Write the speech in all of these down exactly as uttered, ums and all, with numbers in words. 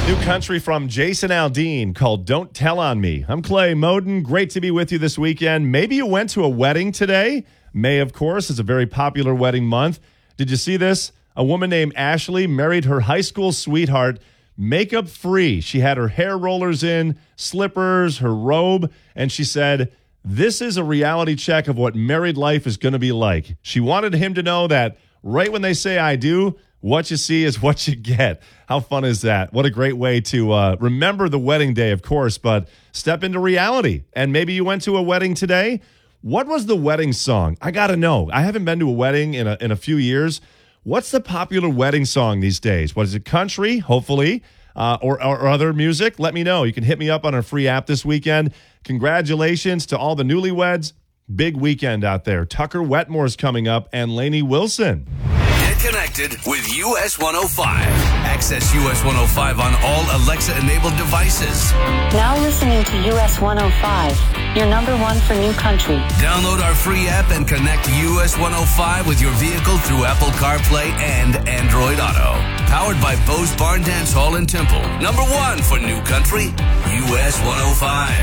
New country from Jason Aldean called Don't Tell on Me. I'm Clay Moden. Great to be with you this weekend. Maybe you went to a wedding today. May, of course, is a very popular wedding month. Did you see this? A woman named Ashley married her high school sweetheart makeup free. She had her hair rollers in, slippers, her robe, and she said, "This is a reality check of what married life is going to be like." She wanted him to know that right when they say I do, what you see is what you get. How fun is that? What a great way to uh, remember the wedding day, of course, but step into reality. And maybe you went to a wedding today. What was the wedding song? I got to know. I haven't been to a wedding in a, in a few years. What's the popular wedding song these days? What is it, country, hopefully, uh, or, or other music? Let me know. You can hit me up on our free app this weekend. Congratulations to all the newlyweds. Big weekend out there. Tucker Wetmore's coming up and Lainey Wilson. Connected with U S one oh five. Access U S one oh five on all Alexa-enabled devices. Now listening to U S one oh five, your number one for new country. Download our free app and connect U S one oh five with your vehicle through Apple CarPlay and Android Auto. Powered by Bose Barn Dance Hall in Temple. Number one for new country, U S one oh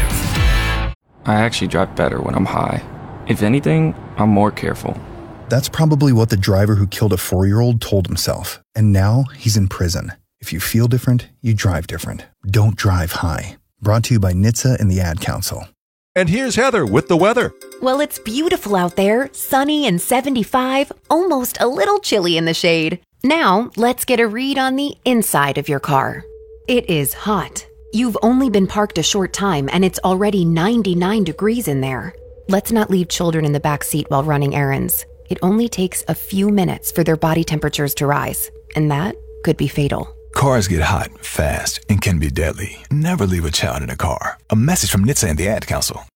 five. I actually drive better when I'm high. If anything, I'm more careful. That's probably what the driver who killed a four-year-old told himself. And now he's in prison. If you feel different, you drive different. Don't drive high. Brought to you by N H T S A and the Ad Council. And here's Heather with the weather. Well, it's beautiful out there, sunny and seventy-five, almost a little chilly in the shade. Now, let's get a read on the inside of your car. It is hot. You've only been parked a short time and it's already ninety-nine degrees in there. Let's not leave children in the back seat while running errands. It only takes a few minutes for their body temperatures to rise, and that could be fatal. Cars get hot, fast, and can be deadly. Never leave a child in a car. A message from N H T S A and the Ad Council.